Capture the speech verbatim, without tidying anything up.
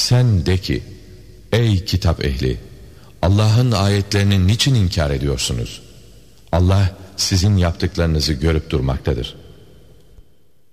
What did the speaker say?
Sen de ki, ey kitap ehli, Allah'ın ayetlerini niçin inkar ediyorsunuz? Allah sizin yaptıklarınızı görüp durmaktadır.